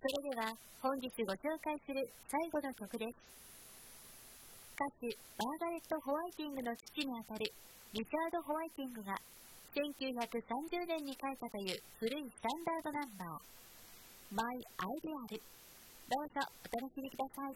それでは本日ご紹介する最後の曲です。歌手マーガレット・ホワイティングの父にあたるリチャード・ホワイティングが1930年に書いたという古いスタンダードナンバー My Ideal。どうぞお楽しみください。